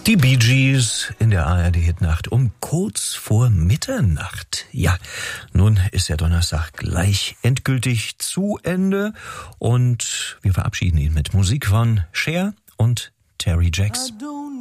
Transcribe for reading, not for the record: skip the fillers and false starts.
Die Bee Gees in der ARD-Hitnacht um kurz vor Mitternacht. Ja, nun ist der Donnerstag gleich endgültig zu Ende und wir verabschieden ihn mit Musik von Cher und Terry Jacks.